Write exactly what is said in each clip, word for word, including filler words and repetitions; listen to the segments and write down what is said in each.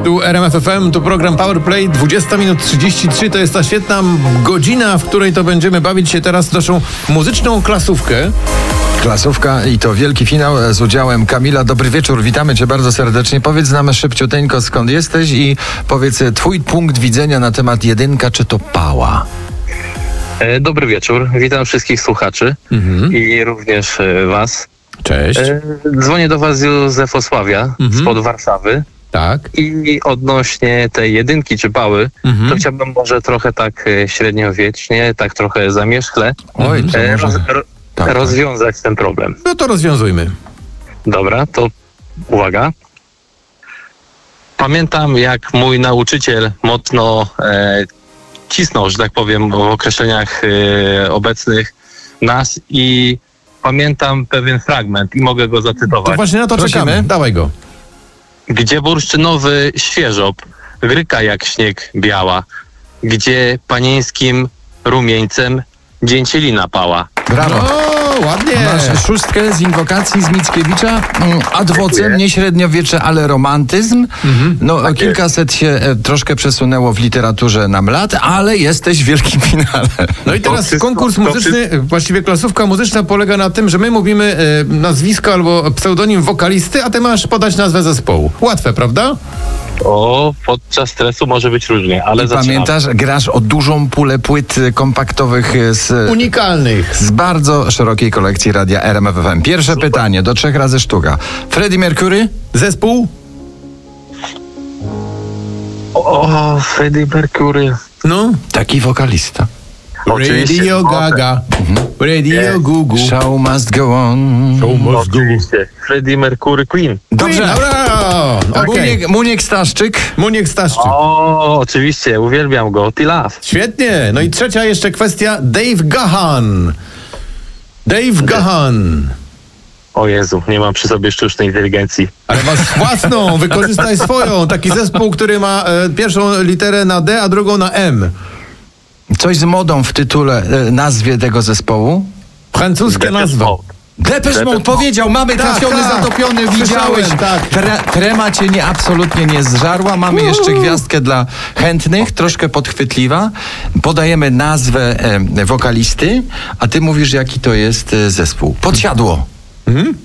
Tu R M F F M, tu program Powerplay, dwadzieścia minut trzydzieści trzy, to jest ta świetna godzina, w której to będziemy bawić się teraz w naszą muzyczną klasówkę. Klasówka i to wielki finał z udziałem Kamila. Dobry wieczór, witamy Cię bardzo serdecznie. Powiedz nam szybciuteńko, skąd jesteś i powiedz Twój punkt widzenia na temat jedynka, czy to pała? E, dobry wieczór, witam wszystkich słuchaczy mhm. i również e, Was. Cześć. E, dzwonię do Was z Józefosławia, mhm. spod Warszawy. Tak. I odnośnie tej jedynki czy pały, mhm. to chciałbym może trochę tak e, średniowiecznie, tak trochę zamierzchle Oj, to e, może... roz, ro, tak, rozwiązać tak. ten problem. No to rozwiązujmy. Dobra, to uwaga. Pamiętam, jak mój nauczyciel mocno e, cisnął, że tak powiem, w określeniach e, obecnych nas i pamiętam pewien fragment i mogę go zacytować. To właśnie na to Prosimy. czekamy. Dawaj go. Gdzie bursztynowy świeżop gryka jak śnieg biała, gdzie panieńskim rumieńcem dzięcielina pała. Brawo. O, ładnie. Masz szóstkę z inwokacji z Mickiewicza. Adwocem, nie średniowiecze, ale romantyzm. Mhm. No, tak kilkaset się e, troszkę przesunęło w literaturze nam lat, ale jesteś w wielkim finale. No i teraz wszystko, konkurs muzyczny, właściwie klasówka muzyczna polega na tym, że my mówimy e, nazwisko albo pseudonim wokalisty, a ty masz podać nazwę zespołu. Łatwe, prawda? O, podczas stresu może być różnie, ale I zaczynamy. pamiętasz, grasz o dużą pulę płyt kompaktowych z... Unikalnych. Z bardzo szerokiej kolekcji radia R M F F M. Pierwsze Super. pytanie, do trzech razy sztuka. Freddie Mercury? Zespół? O, Freddie Mercury. No. Taki wokalista. Oczywiście. Radio Gaga. Mhm. Radio Gugu. Show must go on. Show must go on. Oczywiście. Freddie Mercury Queen. Dobrze. Dobra. Okay. Muniek, Muniek Staszczyk. Muniek Staszczyk. O, oczywiście, uwielbiam go. T-Love. Świetnie. No i trzecia jeszcze kwestia. Dave Gahan. Dave Gahan. O Jezu, nie mam przy sobie sztucznej inteligencji. Ale masz własną, wykorzystaj swoją. Taki zespół, który ma e, pierwszą literę na D, a drugą na M. Coś z modą w tytule, e, nazwie tego zespołu. Francuskie nazwa. Depeche Mode powiedział, mamy Tak, trafiony, tak. zatopiony, widziałeś. Słyszałem, tak. Tre, trema cię nie, absolutnie nie zżarła. Mamy jeszcze gwiazdkę dla chętnych, troszkę podchwytliwa. Podajemy nazwę e, wokalisty, a ty mówisz, jaki to jest e, zespół. Podsiadło. Mhm.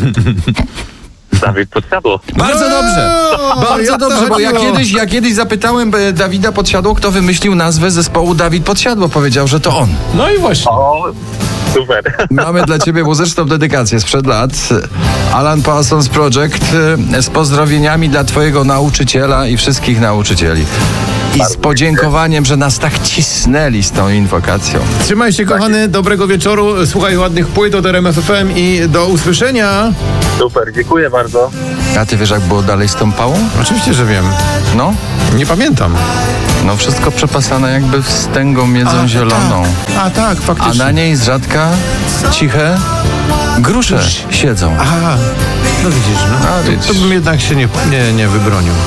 Dawid Podsiadło. Bardzo dobrze. Bardzo ja dobrze, bo ja chodziło. kiedyś, ja kiedyś zapytałem e, Dawida Podsiadło, kto wymyślił nazwę zespołu Dawid Podsiadło. Powiedział, że to on. No i właśnie. O, super. Mamy dla ciebie muzyczną dedykację sprzed lat. Alan Parsons Project e, z pozdrowieniami dla twojego nauczyciela i wszystkich nauczycieli. I z podziękowaniem, że nas tak cisnęli z tą inwokacją. Trzymaj się, kochany, dobrego wieczoru. Słuchaj ładnych płyt od R M F F M i do usłyszenia. Super, dziękuję bardzo. A ty wiesz, jak było dalej z tą pałą? Oczywiście, że wiem. No, Nie pamiętam. no wszystko przepasane jakby wstęgą miedzą A, zieloną. Tak. A tak, A faktycznie. na niej z rzadka ciche grusze siedzą. Aha, no widzisz, no. A, To, widzisz. to bym jednak się nie, nie, nie wybronił.